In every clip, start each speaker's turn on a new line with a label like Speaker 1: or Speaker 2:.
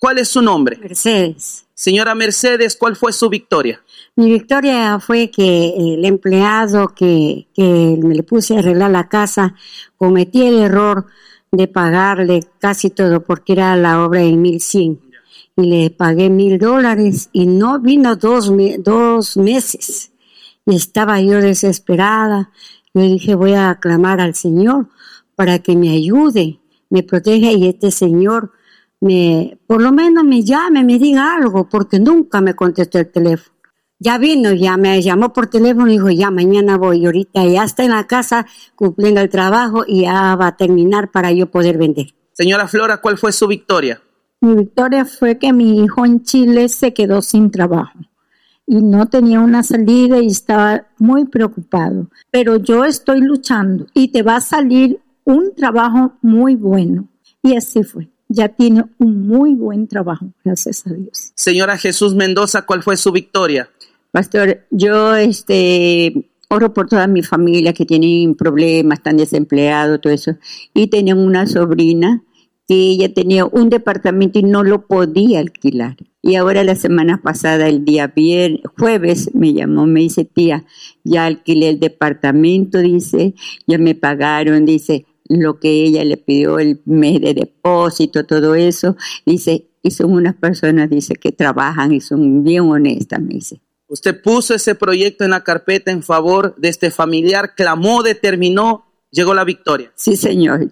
Speaker 1: ¿Cuál es su nombre?
Speaker 2: Mercedes.
Speaker 1: Señora Mercedes, ¿cuál fue su victoria?
Speaker 2: Mi victoria fue que el empleado que me le puse a arreglar la casa, cometí el error de pagarle casi todo porque era la obra en 1,100 y le pagué $1,000 y no vino 2 meses y estaba yo desesperada. Yo dije, voy a clamar al Señor para que me ayude, me proteja y este Señor por lo menos me llame, me diga algo, porque nunca me contestó el teléfono. Ya vino, ya me llamó por teléfono y dijo, ya mañana voy. Y ahorita ya está en la casa cumpliendo el trabajo y ya va a terminar para yo poder vender.
Speaker 1: Señora Flora, ¿cuál fue su victoria?
Speaker 3: Mi victoria fue que mi hijo en Chile se quedó sin trabajo y no tenía una salida y estaba muy preocupado. Pero yo estoy luchando y te va a salir un trabajo muy bueno. Y así fue. Ya tiene un muy buen trabajo, gracias a Dios.
Speaker 1: Señora Jesús Mendoza, ¿cuál fue su victoria?
Speaker 4: Pastor, yo oro por toda mi familia que tienen problemas, están desempleados, todo eso. Y tenía una sobrina que ella tenía un departamento y no lo podía alquilar. Y ahora la semana pasada, el día jueves, me llamó, me dice, tía, ya alquilé el departamento, dice, ya me pagaron, dice, lo que ella le pidió el mes de depósito, todo eso, dice, y son unas personas, dice, que trabajan y son bien honestas, me dice.
Speaker 1: Usted puso ese proyecto en la carpeta en favor de este familiar, clamó, determinó, llegó la victoria.
Speaker 4: Sí, señor.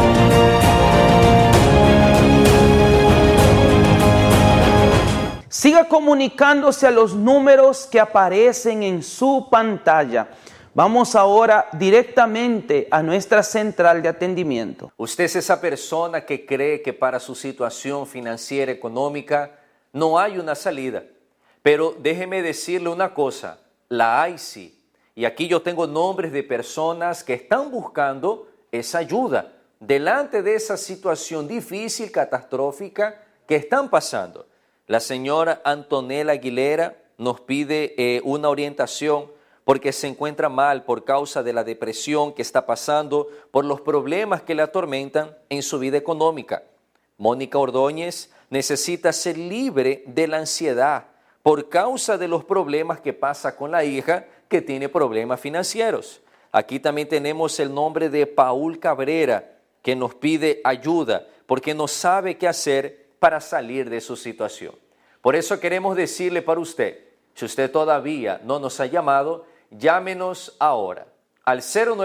Speaker 1: Siga comunicándose a los números que aparecen en su pantalla. Vamos ahora directamente a nuestra central de atendimiento.
Speaker 5: Usted es esa persona que cree que para su situación financiera, económica, no hay una salida. Pero déjeme decirle una cosa, la hay sí. Y aquí yo tengo nombres de personas que están buscando esa ayuda delante de esa situación difícil, catastrófica que están pasando. La señora Antonella Aguilera nos pide una orientación porque se encuentra mal por causa de la depresión que está pasando, por los problemas que le atormentan en su vida económica. Mónica Ordóñez necesita ser libre de la ansiedad por causa de los problemas que pasa con la hija que tiene problemas financieros. Aquí también tenemos el nombre de Paul Cabrera, que nos pide ayuda porque no sabe qué hacer para salir de su situación. Por eso queremos decirle para usted, si usted todavía no nos ha llamado, llámenos ahora al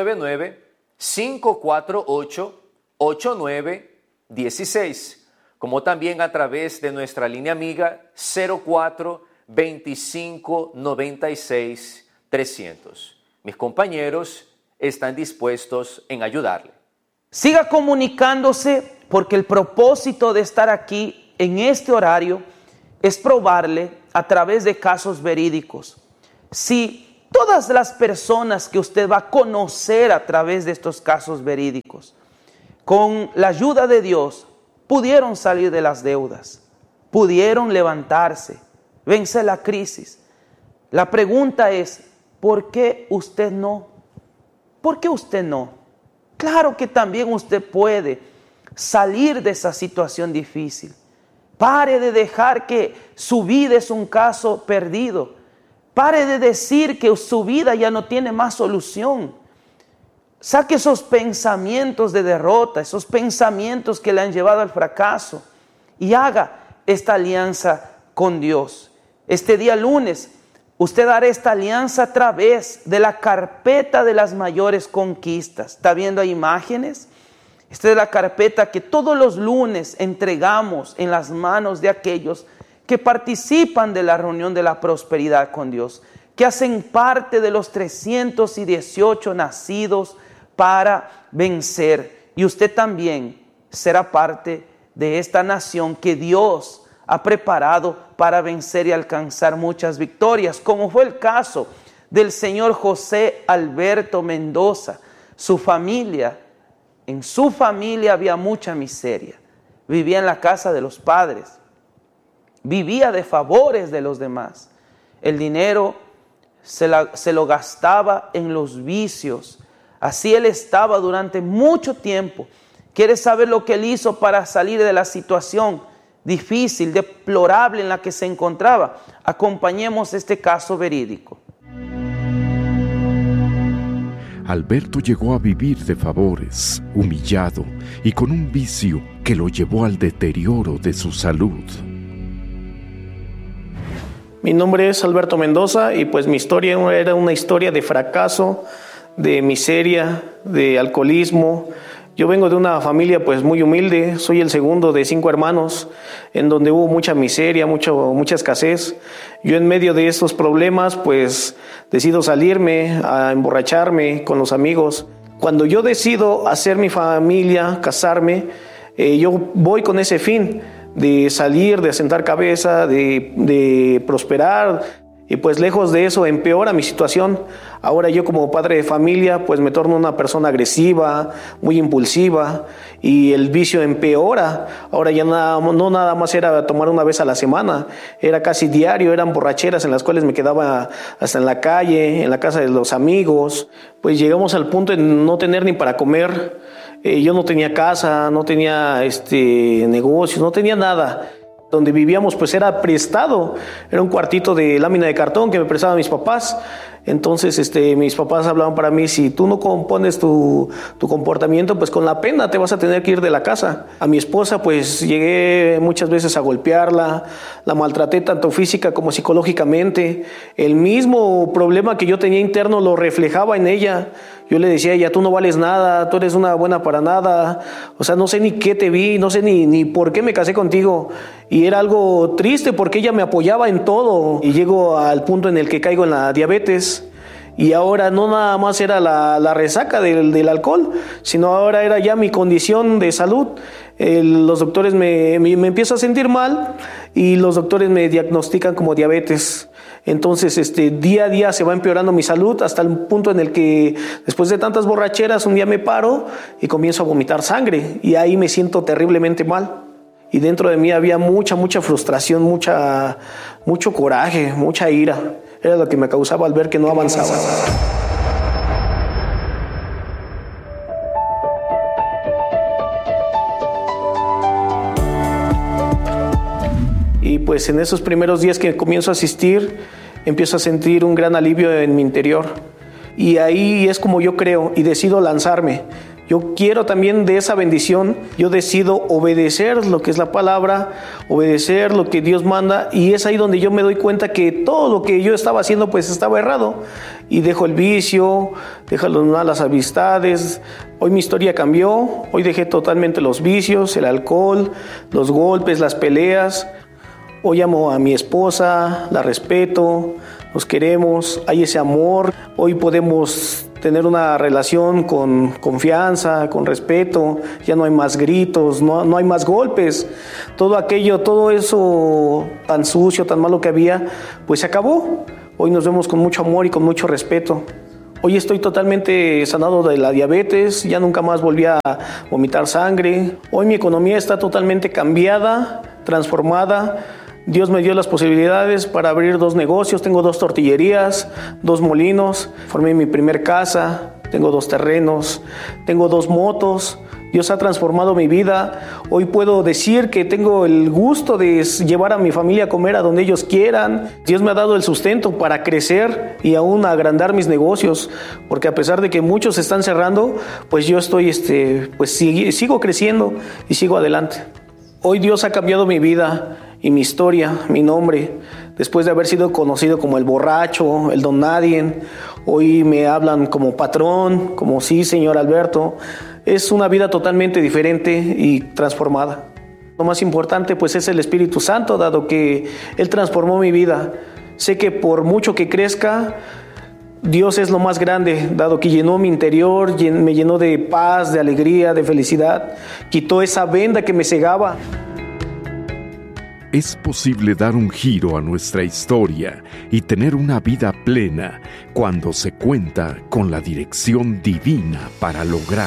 Speaker 5: 099-548-8916, como también a través de nuestra línea amiga 04-2596-300. Mis compañeros están dispuestos en ayudarle.
Speaker 1: Siga comunicándose porque el propósito de estar aquí en este horario es probarle a través de casos verídicos si todas las personas que usted va a conocer a través de estos casos verídicos, con la ayuda de Dios, pudieron salir de las deudas, pudieron levantarse, vencer la crisis. La pregunta es, ¿por qué usted no? ¿Por qué usted no? Claro que también usted puede salir de esa situación difícil. Pare de dejar que su vida es un caso perdido. Pare de decir que su vida ya no tiene más solución. Saque esos pensamientos de derrota, esos pensamientos que le han llevado al fracaso y haga esta alianza con Dios. Este día lunes, usted hará esta alianza a través de la carpeta de las mayores conquistas. ¿Está viendo ahí imágenes? Esta es la carpeta que todos los lunes entregamos en las manos de aquellos que participan de la reunión de la prosperidad con Dios, que hacen parte de los 318 nacidos para vencer. Y usted también será parte de esta nación que Dios ha preparado para vencer y alcanzar muchas victorias, como fue el caso del señor José Alberto Mendoza. En su familia había mucha miseria. Vivía en la casa de los padres. Vivía de favores de los demás. El dinero se lo gastaba en los vicios. Así él estaba durante mucho tiempo. ¿Quiere saber lo que él hizo para salir de la situación? difícil, deplorable en la que se encontraba. Acompañemos este caso verídico.
Speaker 6: Alberto llegó a vivir de favores, humillado y con un vicio que lo llevó al deterioro de su salud.
Speaker 7: Mi nombre es Alberto Mendoza y pues mi historia era una historia de fracaso, de miseria, de alcoholismo. Yo vengo de una familia pues muy humilde, soy el segundo de 5 hermanos, en donde hubo mucha miseria, mucha escasez. Yo en medio de estos problemas pues decido salirme a emborracharme con los amigos. Cuando yo decido hacer mi familia, casarme, yo voy con ese fin de salir, de asentar cabeza, de prosperar. Y pues lejos de eso empeora mi situación. Ahora yo como padre de familia pues me torno una persona agresiva, muy impulsiva y el vicio empeora. Ahora ya no nada más era tomar una vez a la semana, era casi diario, eran borracheras en las cuales me quedaba hasta en la calle, en la casa de los amigos. Pues llegamos al punto de no tener ni para comer. Yo no tenía casa, no tenía negocios, no tenía nada. Donde vivíamos pues era prestado, era un cuartito de lámina de cartón que me prestaban mis papás. Entonces mis papás hablaban para mí, si tú no compones tu comportamiento, pues con la pena te vas a tener que ir de la casa. A mi esposa pues llegué muchas veces a golpearla, la maltraté tanto física como psicológicamente. El mismo problema que yo tenía interno lo reflejaba en ella. Yo le decía a ella, tú no vales nada, tú eres una buena para nada. O sea, no sé ni qué te vi, no sé ni por qué me casé contigo. Y era algo triste porque ella me apoyaba en todo. Y llego al punto en el que caigo en la diabetes. Y ahora no nada más era la resaca del alcohol, sino ahora era ya mi condición de salud. Los doctores me empiezo a sentir mal y los doctores me diagnostican como diabetes. Entonces, día a día se va empeorando mi salud hasta el punto en el que después de tantas borracheras un día me paro y comienzo a vomitar sangre y ahí me siento terriblemente mal. Y dentro de mí había mucha frustración, mucho coraje, mucha ira. Era lo que me causaba al ver que no avanzaba. Y pues en esos primeros días que comienzo a asistir, empiezo a sentir un gran alivio en mi interior. Y ahí es como yo creo y decido lanzarme. Yo quiero también de esa bendición, yo decido obedecer lo que es la palabra, obedecer lo que Dios manda, y es ahí donde yo me doy cuenta que todo lo que yo estaba haciendo pues estaba errado, y dejo el vicio, dejo las malas amistades. Hoy mi historia cambió, hoy dejé totalmente los vicios, el alcohol, los golpes, las peleas. Hoy amo a mi esposa, la respeto, nos queremos, hay ese amor. Hoy podemos tener una relación con confianza, con respeto. Ya no hay más gritos, no hay más golpes. Todo eso tan sucio, tan malo que había, pues se acabó. Hoy nos vemos con mucho amor y con mucho respeto. Hoy estoy totalmente sanado de la diabetes, ya nunca más volví a vomitar sangre. Hoy mi economía está totalmente cambiada, transformada. Dios me dio las posibilidades para abrir 2 negocios, tengo 2 tortillerías, 2 molinos, formé mi primer casa, tengo 2 terrenos, tengo 2 motos. Dios ha transformado mi vida. Hoy puedo decir que tengo el gusto de llevar a mi familia a comer a donde ellos quieran. Dios me ha dado el sustento para crecer y aún agrandar mis negocios, porque a pesar de que muchos están cerrando, pues yo estoy, sigo creciendo y sigo adelante. Hoy Dios ha cambiado mi vida y mi historia, mi nombre. Después de haber sido conocido como el borracho, el don nadie, hoy me hablan como patrón, como sí, señor Alberto. Es una vida totalmente diferente y transformada. Lo más importante pues es el Espíritu Santo, dado que Él transformó mi vida. Sé que por mucho que crezca, Dios es lo más grande, dado que llenó mi interior, me llenó de paz, de alegría, de felicidad. Quitó esa venda que me cegaba.
Speaker 6: Es posible dar un giro a nuestra historia y tener una vida plena cuando se cuenta con la dirección divina para lograr.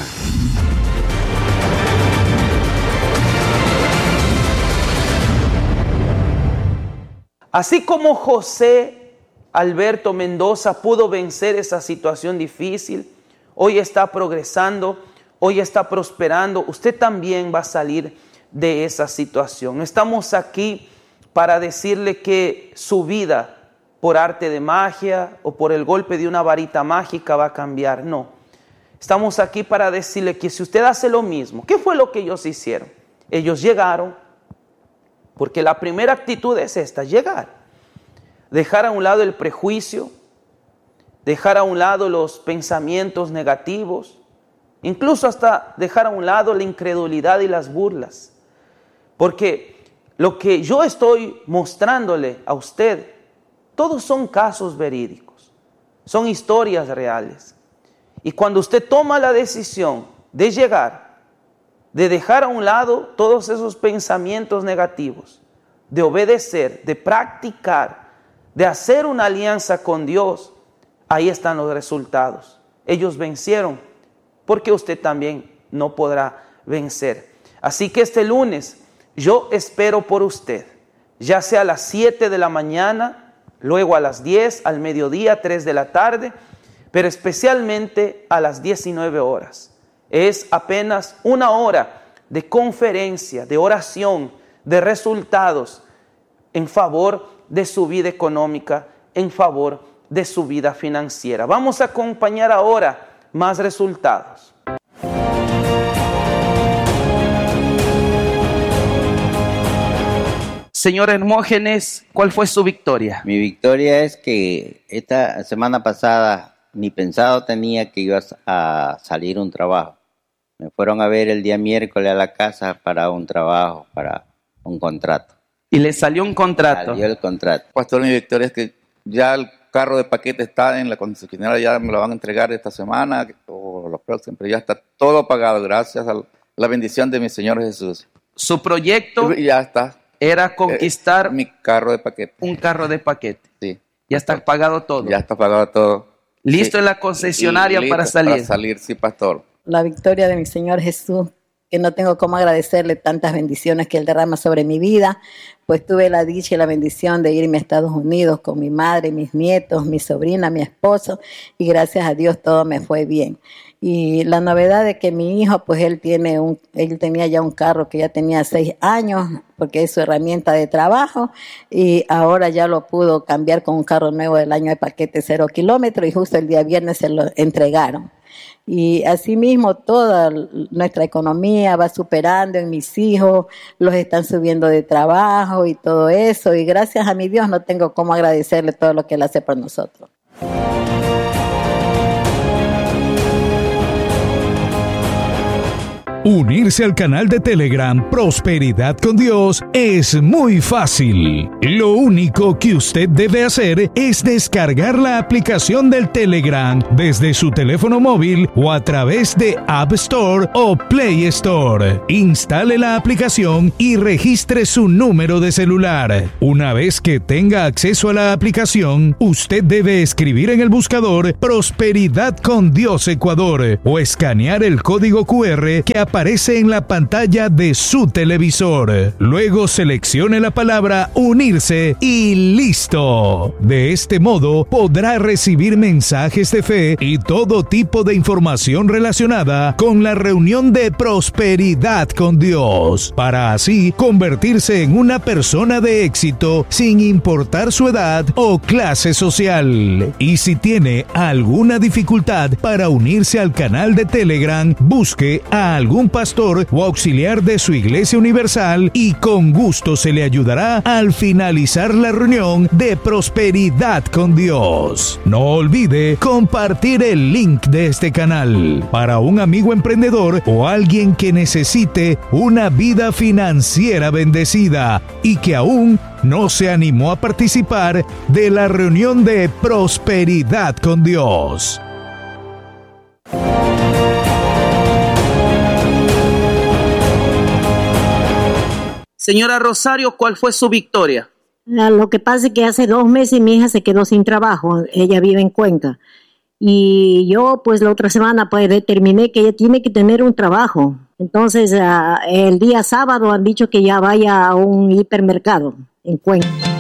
Speaker 1: Así como José Alberto Mendoza pudo vencer esa situación difícil, hoy está progresando, hoy está prosperando, usted también va a salir de esa situación. No estamos aquí para decirle que su vida por arte de magia o por el golpe de una varita mágica va a cambiar. No. Estamos aquí para decirle que si usted hace lo mismo, ¿qué fue lo que ellos hicieron? Ellos llegaron, porque la primera actitud es esta, llegar. Dejar a un lado el prejuicio, dejar a un lado los pensamientos negativos, incluso hasta dejar a un lado la incredulidad y las burlas. Porque lo que yo estoy mostrándole a usted, todos son casos verídicos, son historias reales. Y cuando usted toma la decisión de llegar, de dejar a un lado todos esos pensamientos negativos, de obedecer, de practicar, de hacer una alianza con Dios, ahí están los resultados. Ellos vencieron, porque usted también no podrá vencer. Así que este lunes yo espero por usted, ya sea a las 7 de la mañana, luego a las 10, al mediodía, 3 de la tarde, pero especialmente a las 19 horas. Es apenas una hora de conferencia, de oración, de resultados en favor de su vida económica, en favor de su vida financiera. Vamos a acompañar ahora más resultados. Señor Hermógenes, ¿cuál fue su victoria?
Speaker 8: Mi victoria es que esta semana pasada ni pensado tenía que iba a salir un trabajo. Me fueron a ver el día miércoles a la casa para un trabajo, para un contrato.
Speaker 1: ¿Y le salió un contrato?
Speaker 8: Salió el contrato.
Speaker 9: Pastor, mi victoria es que ya el carro de paquete está en la concesionaria, ya me lo van a entregar esta semana o los próximos, pero ya está todo pagado gracias a la bendición de mi Señor Jesús.
Speaker 1: Su proyecto
Speaker 9: ya está.
Speaker 1: Era conquistar
Speaker 9: mi carro de paquete.
Speaker 1: Un carro de paquete.
Speaker 9: Sí.
Speaker 1: Ya está pagado todo.
Speaker 9: Ya está pagado todo.
Speaker 1: ¿Listo en la concesionaria para salir?
Speaker 9: Para salir, sí, pastor.
Speaker 10: La victoria de mi Señor Jesús, que no tengo cómo agradecerle tantas bendiciones que Él derrama sobre mi vida, pues tuve la dicha y la bendición de irme a Estados Unidos con mi madre, mis nietos, mi sobrina, mi esposo, y gracias a Dios todo me fue bien. Y la novedad de que mi hijo, pues él tenía ya un carro que ya tenía 6 años, porque es su herramienta de trabajo, y ahora ya lo pudo cambiar con un carro nuevo del año de paquete 0 kilómetros, y justo el día viernes se lo entregaron. Y asimismo toda nuestra economía va superando en mis hijos, los están subiendo de trabajo y todo eso, y gracias a mi Dios no tengo cómo agradecerle todo lo que Él hace por nosotros.
Speaker 11: Unirse al canal de Telegram Prosperidad con Dios es muy fácil. Lo único que usted debe hacer es descargar la aplicación del Telegram desde su teléfono móvil o a través de App Store o Play Store. Instale la aplicación y registre su número de celular. Una vez que tenga acceso a la aplicación, usted debe escribir en el buscador Prosperidad con Dios Ecuador o escanear el código QR que aparece en la pantalla de su televisor. Luego seleccione la palabra unirse y listo. De este modo podrá recibir mensajes de fe y todo tipo de información relacionada con la reunión de Prosperidad con Dios, para así convertirse en una persona de éxito sin importar su edad o clase social. Y si tiene alguna dificultad para unirse al canal de Telegram, busque a algún pastor o auxiliar de su Iglesia Universal y con gusto se le ayudará al finalizar la reunión de Prosperidad con Dios. No olvide compartir el link de este canal para un amigo emprendedor o alguien que necesite una vida financiera bendecida y que aún no se animó a participar de la reunión de Prosperidad con Dios.
Speaker 1: Señora Rosario, ¿cuál fue su victoria?
Speaker 2: Lo que pasa es que hace 2 meses mi hija se quedó sin trabajo. Ella vive en Cuenca. Y yo, pues, la otra semana pues determiné que ella tiene que tener un trabajo. Entonces, el día sábado han dicho que ya vaya a un hipermercado en Cuenca.